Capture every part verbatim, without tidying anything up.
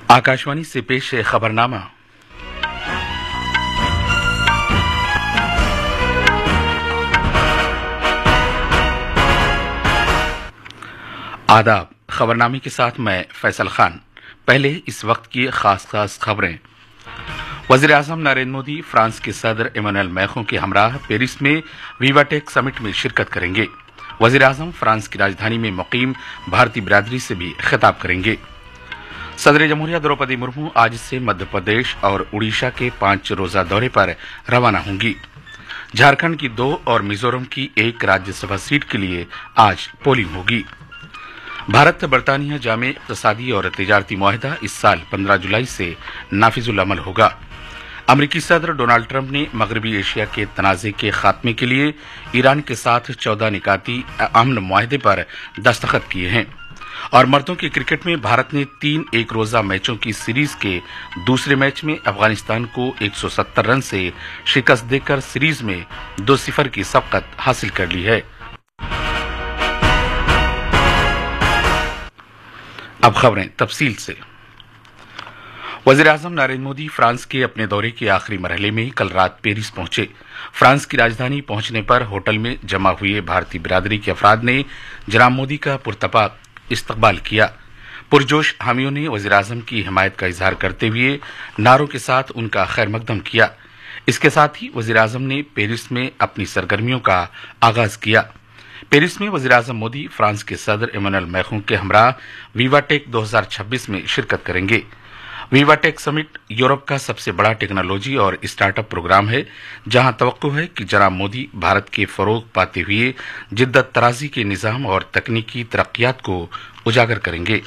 आकाशवाणी से पेश है खबरनामा। आदाब। खबरनामे के साथ मैं फैसल खान। पहले इस वक्त की खास खास खबरें। वजीर आजम नरेंद्र मोदी फ्रांस के सदर इमैनुअल मैक्रों के हमराह पेरिस में वीवाटेक समिट में शिरकत करेंगे। वजीर आजम फ्रांस की राजधानी में मुकीम भारतीय बिरादरी से भी खिताब करेंगे। सदर जमहूरिया द्रौपदी मुर्मू आज से मध्य प्रदेश और उड़ीसा के पांच रोजा दौरे पर रवाना होंगी। झारखंड की दो और मिजोरम की एक राज्यसभा सीट के लिए आज पोलिंग होगी। भारत बरतानिया जामे इक़्तिसादी और तिजारती मुआहदा इस साल पंद्रह जुलाई से नाफिजुल अमल होगा। अमरीकी सदर डोनाल्ड ट्रंप ने मगरबी एशिया के तनाज़े के खात्मे के लिए ईरान के साथ चौदह निकाती अमन मुआहदे पर दस्तखत किए हैं। और मर्दों के क्रिकेट में भारत ने तीन एक रोजा मैचों की सीरीज के दूसरे मैच में अफगानिस्तान को एक सौ सत्तर रन से शिकस्त देकर सीरीज में दो सिफर की सबकत हासिल कर ली है। अब खबरें तफसील से। वजीर आजम नरेंद्र मोदी फ्रांस के अपने दौरे के आखिरी मरहले में कल रात पेरिस पहुंचे। फ्रांस की राजधानी पहुंचने पर होटल में जमा हुए भारतीय बिरादरी के अफराद ने जनाब मोदी का पुरतपा इस्तकबाल किया। पुरजोश हामियों ने वजीर आजम की हिमायत का इजहार करते हुए नारों के साथ उनका खैर मकदम किया। इसके साथ ही वजीर आजम ने पेरिस में अपनी सरगर्मियों का आगाज किया। पेरिस में वजीर आजम मोदी फ्रांस के सदर इमैनुअल मैक्रों के हमराह वीवाटेक दो हज़ार छब्बीस में शिरकत करेंगे। वीवाटेक समिट यूरोप का सबसे बड़ा टेक्नोलॉजी और स्टार्टअप प्रोग्राम है, जहां तवक्को है कि जनाब मोदी भारत के फरोग पाते हुए जिद्दत तराजी के निजाम और तकनीकी तरक्कियात को उजागर करेंगे।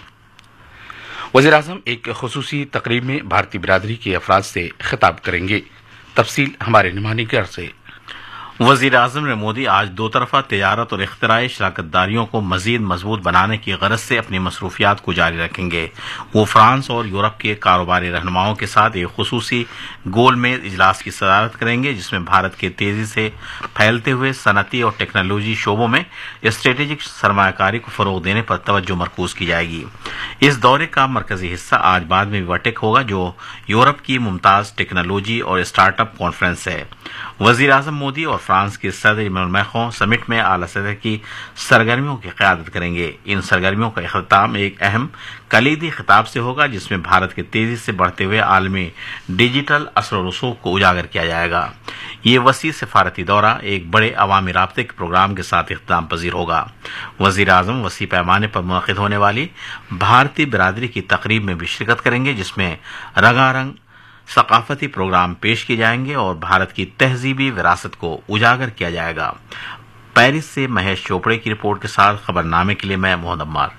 वजीर आजम एक खुसूसी तकरीब में भारतीय बिरादरी के अफराद से खिताब करेंगे। तफसील हमारे नुमाइंदे से। वजीर आजम ने मोदी आज दो तरफा तिजारत और इख्तराई शराकतदारियों को मजीद मजबूत बनाने की गरज से अपनी मसरूफियात को जारी रखेंगे। वो फ्रांस और यूरोप के कारोबारी रहनुमाओं के साथ एक खुसूसी गोलमेज इजलास की सदारत करेंगे, जिसमें भारत के तेजी से फैलते हुए सनती और टेक्नोलॉजी शोबों में स्ट्रेटेजिक सरमायाकारी को फरोग देने पर तवज्जो मरकूज की जाएगी। इस दौरे का मरकजी हिस्सा आज बाद में वीवाटेक होगा, जो यूरोप की मुमताज टेक्नोलॉजी और स्टार्टअप कॉन्फ्रेंस है। वजीर आजम मोदी और फ्रांस के सदर इमैनुअल मैक्रों समिट में आला सतह की सरगर्मियों की क़यादत करेंगे। इन सरगर्मियों का इख्तिताम एक अहम कलीदी खिताब से होगा, जिसमें भारत के तेजी से बढ़ते हुए आलमी डिजिटल असर और रसूख को उजागर किया जाएगा। ये वसी सफारती दौरा एक बड़े अवामी राब्ते के प्रोग्राम के साथ इख्तिताम पजीर होगा। वजीर आजम वसी पैमाने पर मुनक़िद होने वाली भारतीय बिरादरी की तकरीब में भी शिरकत करेंगे, जिसमें रंगारंग सकाफती प्रोग्राम पेश किए जाएंगे और भारत की तहजीबी विरासत को उजागर किया जाएगा। पेरिस से महेश चोपड़े की रिपोर्ट के साथ खबरनामे के लिए मैं मोहम्मद अम्मार।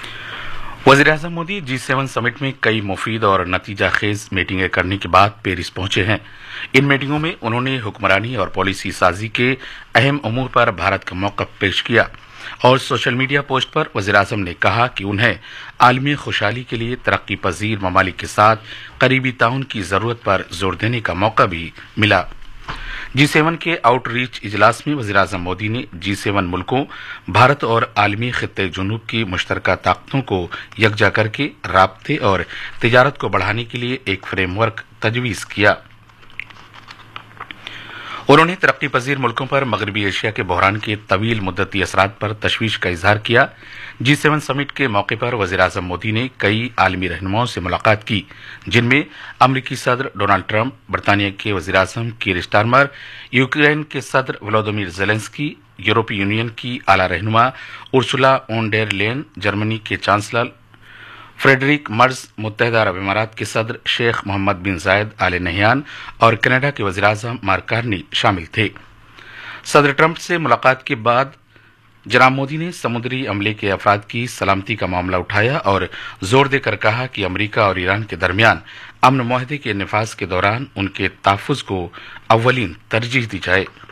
वजीर आजम मोदी जी सेवन समिट में कई मुफीद और नतीजा खेज मीटिंगें करने के बाद पेरिस पहुंचे हैं। इन मीटिंगों में उन्होंने हुक्मरानी और पॉलिसी साजी के अहम उमूर पर भारत का मौक़िफ़ पेश किया और सोशल मीडिया पोस्ट पर वज़ीर आज़म ने कहा कि उन्हें आलमी खुशहाली के लिए तरक्की पजीर ममालिक के साथ करीबी ताउन की जरूरत पर जोर देने का मौका भी मिला। जी सेवन के आउटरीच इजलास में वज़ीर आज़म मोदी ने जी सेवन मुल्कों, भारत और आलमी खित्ते जुनूब की मुश्तरका ताकतों को यकजा करके राब्ते और तिजारत को बढ़ाने के लिए एक फ्रेमवर्क तजवीज़ किया। उन्होंने तरक्की पजीर मुल्कों पर मगरबी एशिया के बहरान के तवील मुद्दती असरात पर तशवीश का इजहार किया। जी सेवन समिट के मौके पर वज़ीर आज़म मोदी ने कई आलमी रहनुमाओं से मुलाकात की, जिनमें अमरीकी सदर डोनाल्ड ट्रंप, बरतानिया के वज़ीर आज़म कीर स्टारमर, यूक्रेन के सदर व्लादिमीर ज़ेलेंस्की, यूरोपीय यूनियन की आला रहनुमा Ursula von der Leyen, Germany के चांसलर फ्रेडरिक मर्ज, मुत्तहिदा अरब इमारात के सदर शेख मोहम्मद बिन जायद आल नहयान और कनाडा के वज़ीर आज़म मार्क कार्नी शामिल थे। सदर ट्रंप से मुलाकात के बाद जनाब मोदी ने समुद्री अमले के अफराद की सलामती का मामला उठाया और जोर देकर कहा कि अमरीका और ईरान के दरमियान अमन मुआहदे के निफाज के दौरान उनके तहफ़्फ़ुज़ को अव्वलीन तरजीह दी जाए।